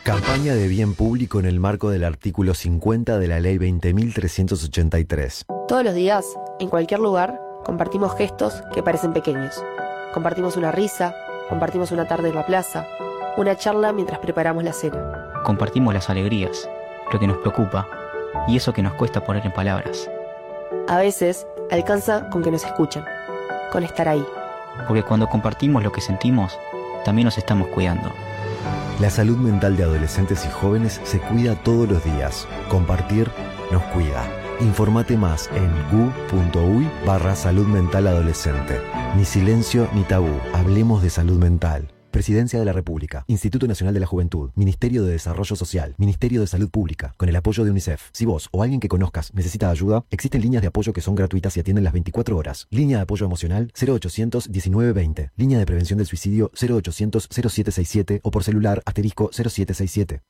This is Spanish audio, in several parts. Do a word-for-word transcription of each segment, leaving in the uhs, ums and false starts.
Campaña de bien público en el marco del artículo cincuenta de la Ley veinte mil trescientos ochenta y tres. Todos los días, en cualquier lugar, compartimos gestos que parecen pequeños. Compartimos una risa, compartimos una tarde en la plaza, una charla mientras preparamos la cena. Compartimos las alegrías, lo que nos preocupa y eso que nos cuesta poner en palabras. A veces, alcanza con que nos escuchen, con estar ahí. Porque cuando compartimos lo que sentimos, también nos estamos cuidando. La salud mental de adolescentes y jóvenes se cuida todos los días. Compartir nos cuida. Informate más en gu.uy barra salud mental adolescente. Ni silencio ni tabú. Hablemos de salud mental. Presidencia de la República, Instituto Nacional de la Juventud, Ministerio de Desarrollo Social, Ministerio de Salud Pública, con el apoyo de UNICEF. Si vos o alguien que conozcas necesita ayuda, existen líneas de apoyo que son gratuitas y atienden las veinticuatro horas. Línea de apoyo emocional cero ochocientos diecinueve veinte. Línea de prevención del suicidio cero ochocientos cero siete sesenta y siete o por celular asterisco cero siete sesenta y siete.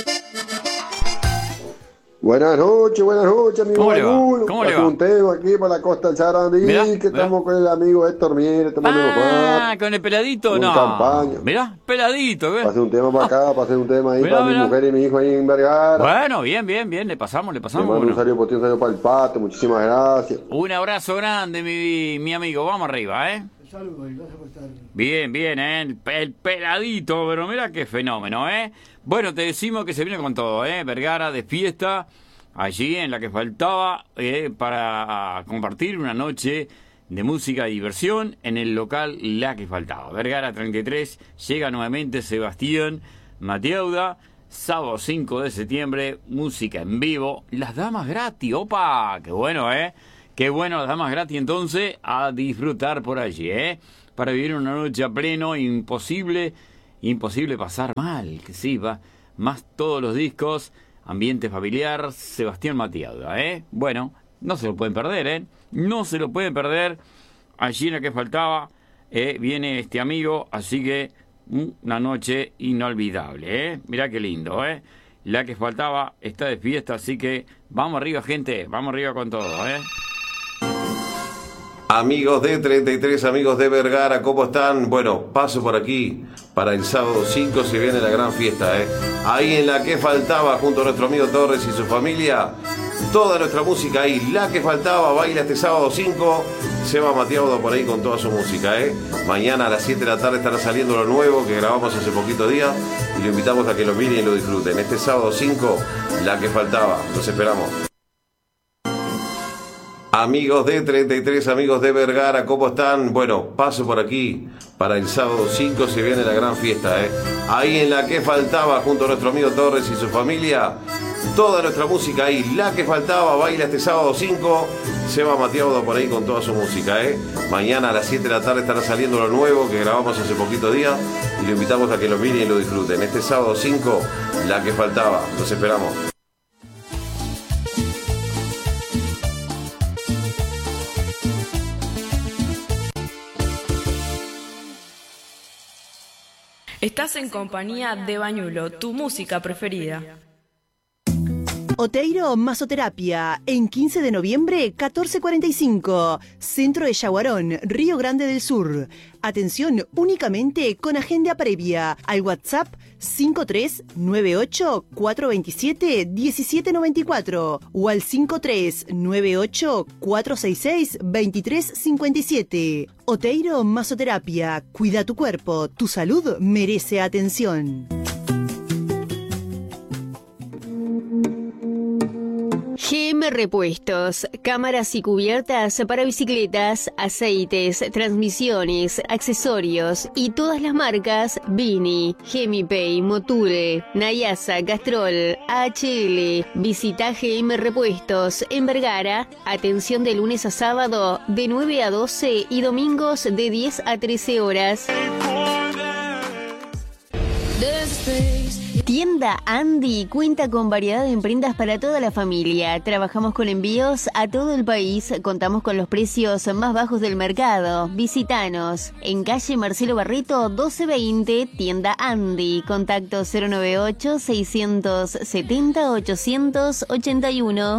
Buenas noches, buenas noches, amigo. ¿Cómo le va? Manulo. ¿Cómo le va? Un tema aquí por la costa del Sarandí, Mirá, que mirá. estamos con el amigo Héctor Mier, tomando Ah, con el peladito, en no. campaña. Mirá, peladito, ¿ves? Pasé un tema para acá, pasé un tema ahí Mirá, para mirá. mi mujer y mi hijo ahí en Vergara. Bueno, bien, bien, bien, le pasamos, le Le pasamos. mando un Bueno. saludo por ti, un saludo para el pato, muchísimas gracias. Un abrazo grande, mi, mi amigo, vamos arriba, ¿eh? Saludos y gracias por estar. Bien, bien, ¿eh? El, pe- el peladito, pero mira qué fenómeno, ¿eh? Bueno, te decimos que se viene con todo, ¿eh? Vergara de fiesta, allí en la que faltaba, eh, para compartir una noche de música y diversión en el local La que Faltaba. Vergara treinta y tres, llega nuevamente Sebastián Mateuda, sábado cinco de septiembre, música en vivo, las damas gratis, opa, qué bueno, ¿eh? Qué bueno, las damas gratis, entonces, a disfrutar por allí, ¿eh? Para vivir una noche a pleno, imposible, imposible pasar mal, que sí, va, más todos los discos, ambiente familiar, Sebastián Mateuda, ¿eh? Bueno, no se lo pueden perder, ¿eh? No se lo pueden perder, allí en La que Faltaba, eh, viene este amigo, así que una noche inolvidable, ¿eh? Mirá qué lindo, ¿eh? La que Faltaba está de fiesta, así que vamos arriba, gente, vamos arriba con todo, ¿eh? Amigos de treinta y tres, amigos de Vergara, ¿cómo están? Bueno, paso por aquí. Para el sábado cinco se viene la gran fiesta, ¿eh? Ahí en La que Faltaba, junto a nuestro amigo Torres y su familia. Toda nuestra música ahí. La que Faltaba baila este sábado cinco. Seba Mateuda por ahí con toda su música, ¿eh? Mañana a las siete de la tarde estará saliendo lo nuevo que grabamos hace poquito días. Y lo invitamos a que lo miren y lo disfruten. Este sábado cinco, La que Faltaba. Los esperamos. Amigos de treinta y tres, amigos de Vergara, ¿cómo están? Bueno, paso por aquí. Para el sábado cinco se viene la gran fiesta, ¿eh? Ahí en La que Faltaba, junto a nuestro amigo Torres y su familia. Toda nuestra música ahí. La que Faltaba baila este sábado cinco. Seba Mateuda por ahí con toda su música, ¿eh? Mañana a las siete de la tarde estará saliendo lo nuevo que grabamos hace poquito días. Y lo invitamos a que lo miren y lo disfruten. Este sábado cinco, La que Faltaba. Los esperamos. Estás en compañía de Bañulo, tu música preferida. Oteiro Masoterapia, en quince de noviembre, catorce cuarenta y cinco, Centro de Yaguarón, Río Grande del Sur. Atención únicamente con agenda previa al WhatsApp cinco tres nueve ocho cuatro dos siete uno siete nueve cuatro o al cinco tres nueve ocho cuatro seis seis dos tres cinco siete. Oteiro Masoterapia, cuida tu cuerpo, tu salud merece atención. G M Repuestos, cámaras y cubiertas para bicicletas, aceites, transmisiones, accesorios y todas las marcas Vini, Gemipay, Moture, Nayasa, Castrol, A H L. Visita G M Repuestos en Vergara. Atención de lunes a sábado de nueve a doce y domingos de diez a trece horas. Tienda Andy cuenta con variedad de prendas para toda la familia. Trabajamos con envíos a todo el país. Contamos con los precios más bajos del mercado. Visítanos en calle Marcelo Barreto doce veinte, Tienda Andy. Contacto cero noventa y ocho, seiscientos setenta, ochocientos ochenta y uno.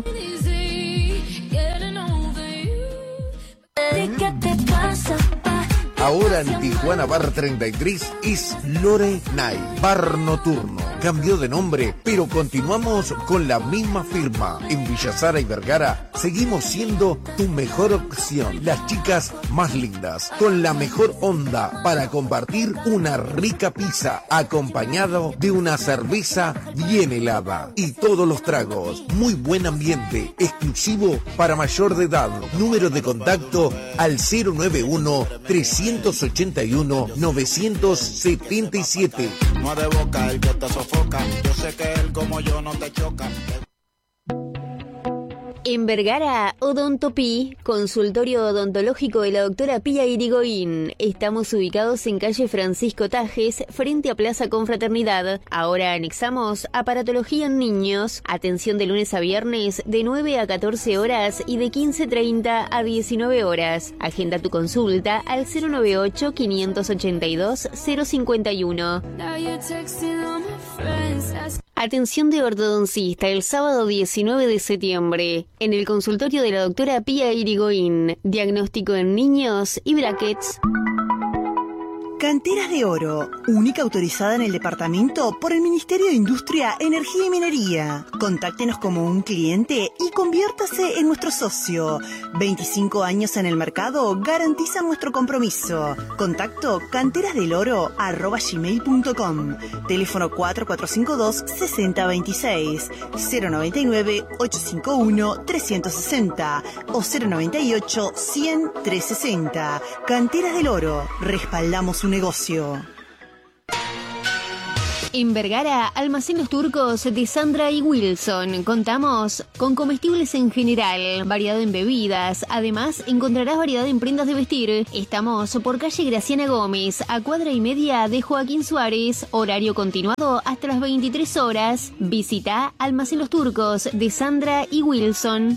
Ahora en Tijuana Bar treinta y tres es Lore Night, bar nocturno. cambió de nombre, pero continuamos con la misma firma. En Villa Sara y Vergara seguimos siendo tu mejor opción. Las chicas más lindas, con la mejor onda para compartir una rica pizza, acompañado de una cerveza bien helada. Y todos los tragos. Muy buen ambiente, exclusivo para mayor de edad. Número de contacto al cero nueve uno, tres ocho uno, nueve siete siete. No es de boca el que te sofoca. Yo sé que él como yo no te choca. En Vergara, Odontopí, consultorio odontológico de la doctora Pía Irigoyen. Estamos ubicados en calle Francisco Tajes, frente a Plaza Confraternidad. Ahora anexamos aparatología en niños. Atención de lunes a viernes de nueve a catorce horas y de quince treinta a diecinueve horas. Agenda tu consulta al cero nueve ocho, quinientos ochenta y dos, cero cincuenta y uno. Atención de ortodoncista el sábado diecinueve de septiembre en el consultorio de la doctora Pía Irigoyen. Diagnóstico en niños y brackets. Canteras de Oro, única autorizada en el departamento por el Ministerio de Industria, Energía y Minería. Contáctenos como un cliente y conviértase en nuestro socio. veinticinco años en el mercado garantizan nuestro compromiso. Contacto canterasdeloro arroba gmail punto com. Teléfono cuatro cuatro cinco dos, seis cero dos seis, cero noventa y nueve, ochocientos cincuenta y uno, trescientos sesenta o cero noventa y ocho, cien, trescientos sesenta. Canteras del Oro, respaldamos un negocio. En Vergara, Almacén Los Turcos de Sandra y Wilson. Contamos con comestibles en general, variedad en bebidas. Además, encontrarás variedad en prendas de vestir. Estamos por calle Graciana Gómez, a cuadra y media de Joaquín Suárez. Horario continuado hasta las veintitrés horas. Visita Almacén Los Turcos de Sandra y Wilson.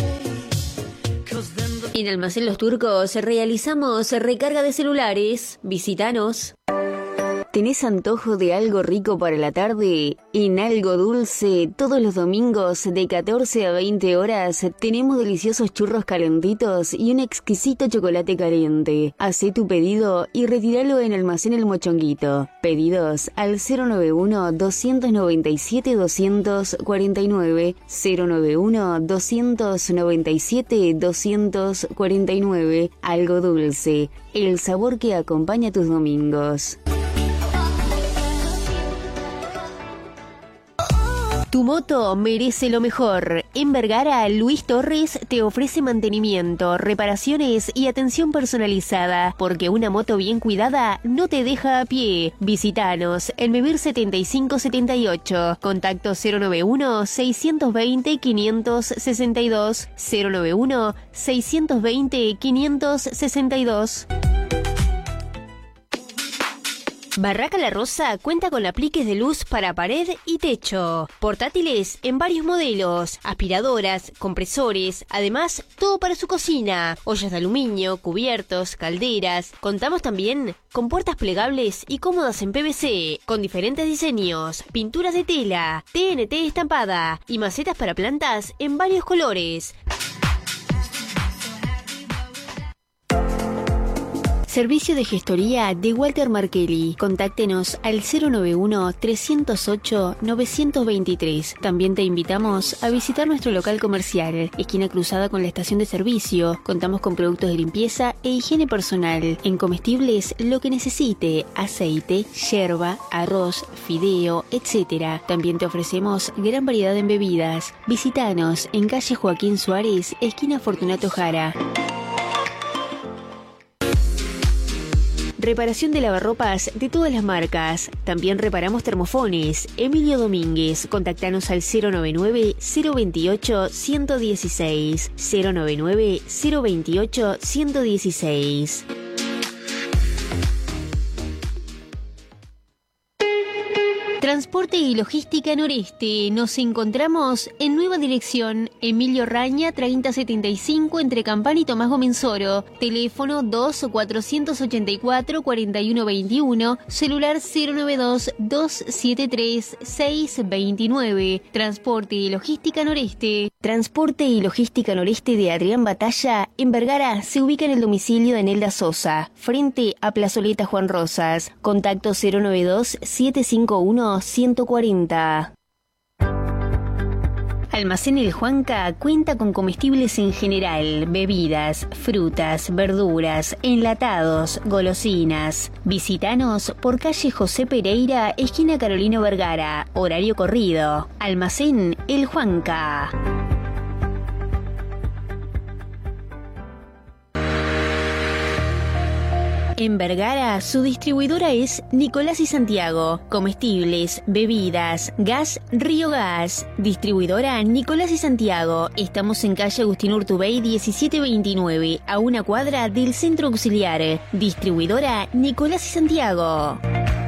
En Almacén Los Turcos realizamos recarga de celulares. Visítanos. ¿Tenés antojo de algo rico para la tarde? En Algo Dulce, todos los domingos de catorce a veinte horas, tenemos deliciosos churros calentitos y un exquisito chocolate caliente. Hacé tu pedido y retíralo en Almacén El Mochonguito. Pedidos al cero nueve uno, dos nueve siete, dos cuatro nueve, cero nueve uno, dos nueve siete, dos cuatro nueve. Algo Dulce, el sabor que acompaña tus domingos. Tu moto merece lo mejor. En Vergara, Luis Torres te ofrece mantenimiento, reparaciones y atención personalizada, porque una moto bien cuidada no te deja a pie. Visítanos en Memir setenta y cinco setenta y ocho. Contacto cero nueve uno, seis dos cero, quinientos sesenta y dos. cero nueve uno, seis dos cero, quinientos sesenta y dos. Barraca La Rosa cuenta con apliques de luz para pared y techo, portátiles en varios modelos, aspiradoras, compresores, además todo para su cocina, ollas de aluminio, cubiertos, calderas. Contamos también con puertas plegables y cómodas en P V C, con diferentes diseños, pinturas de tela, T N T estampada y macetas para plantas en varios colores. Servicio de gestoría de Walter Markelli. Contáctenos al cero nueve uno, tres cero ocho, nueve dos tres. También te invitamos a visitar nuestro local comercial, esquina cruzada con la estación de servicio. Contamos con productos de limpieza e higiene personal. En comestibles, lo que necesite: aceite, yerba, arroz, fideo, etcétera. También te ofrecemos gran variedad en bebidas. Visítanos en calle Joaquín Suárez, esquina Fortunato Jara. Reparación de lavarropas de todas las marcas. También reparamos termofones. Emilio Domínguez. Contactanos al cero nueve nueve, cero veintiocho, ciento dieciséis. cero nueve nueve, cero veintiocho, ciento dieciséis. Transporte y Logística Noreste. Nos encontramos en Nueva Dirección, Emilio Raña treinta setenta y cinco, entre Campana y Tomás Gomenzoro. Teléfono dos cuatrocientos ochenta y cuatro, cuarenta y uno veintiuno, celular cero nueve dos, dos siete tres, seis dos nueve. Transporte y Logística Noreste. Transporte y Logística Noreste de Adrián Batalla, en Vergara, se ubica en el domicilio de Nelda Sosa, frente a Plazoleta Juan Rosas. Contacto cero nueve dos, siete cinco uno, ciento cuarenta. Almacén El Juanca cuenta con comestibles en general, bebidas, frutas, verduras, enlatados, golosinas. Visítanos por calle José Pereira, esquina Carolino Vergara, horario corrido. Almacén El Juanca. En Vergara, su distribuidora es Nicolás y Santiago. Comestibles, bebidas, gas, Río Gas. Distribuidora Nicolás y Santiago. Estamos en calle Agustín Urtubey diecisiete veintinueve, a una cuadra del Centro Auxiliar. Distribuidora Nicolás y Santiago.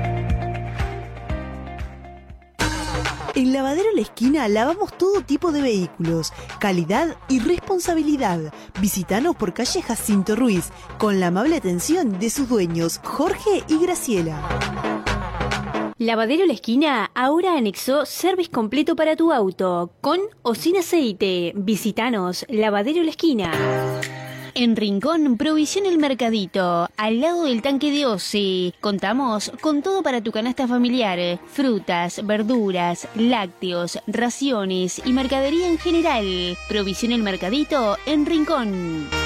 En Lavadero La Esquina lavamos todo tipo de vehículos, calidad y responsabilidad. Visítanos por calle Jacinto Ruiz, con la amable atención de sus dueños, Jorge y Graciela. Lavadero La Esquina ahora anexó service completo para tu auto, con o sin aceite. Visítanos, Lavadero La Esquina. En Rincón, Provisión El Mercadito, al lado del tanque de Osi. Contamos con todo para tu canasta familiar: frutas, verduras, lácteos, raciones y mercadería en general. Provisión El Mercadito en Rincón.